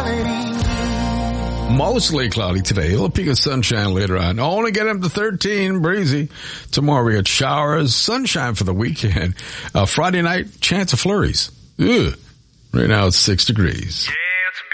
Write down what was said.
Mostly cloudy today. A little peak of sunshine later on. Only get up to 13, breezy. Tomorrow we got showers, sunshine for the weekend. Friday night, chance of flurries. Ugh. Right now it's 6 degrees. Yeah.